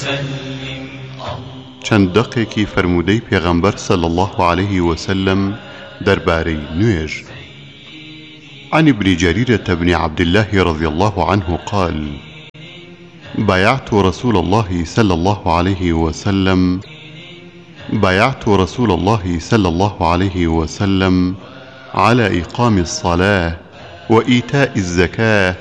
چەند دەقێکی فرموودەی پێغەمبەر صلى الله عليه وسلم دەربارەی نوێژ. عن ابن جريرة بن عبد الله رضي الله عنه قال: بايعت رسول الله صلى الله عليه وسلم على إقام الصلاة وإيتاء الزكاة